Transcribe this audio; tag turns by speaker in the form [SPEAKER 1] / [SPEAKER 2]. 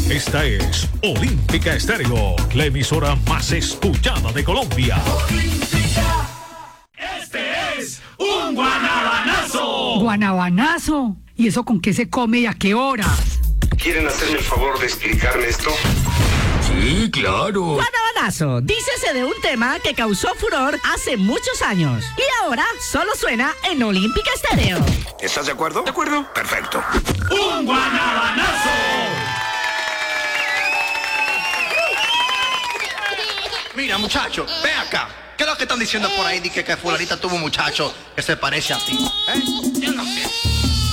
[SPEAKER 1] Esta es Olímpica Estéreo, la emisora más escuchada de Colombia.
[SPEAKER 2] Olímpica. Este es un guanabanazo.
[SPEAKER 3] ¿Guanabanazo? ¿Y eso con qué se come y a qué hora?
[SPEAKER 4] ¿Quieren hacerme el favor de explicarme esto?
[SPEAKER 5] Sí, claro.
[SPEAKER 6] Guanabanazo, dícese de un tema que causó furor hace muchos años y ahora solo suena en Olímpica Estéreo.
[SPEAKER 4] ¿Estás de acuerdo? De acuerdo. Perfecto.
[SPEAKER 2] ¡Un guanabanazo!
[SPEAKER 7] Mira, muchacho, ven acá. ¿Qué es lo que están diciendo por ahí? Dice que fulanita tuvo un muchacho que se parece a ti. ¿Eh?